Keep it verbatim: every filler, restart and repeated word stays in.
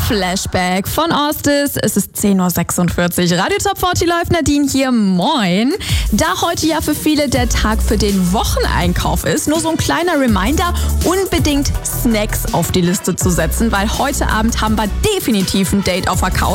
Flashback von Ostis. Es ist zehn Uhr sechsundvierzig. Radio Top vierzig läuft, Nadine hier. Moin. Da heute ja für viele der Tag für den Wocheneinkauf ist, nur so ein kleiner Reminder, unbedingt Snacks auf die Liste zu setzen, weil heute Abend haben wir definitiv ein Date auf der Couch.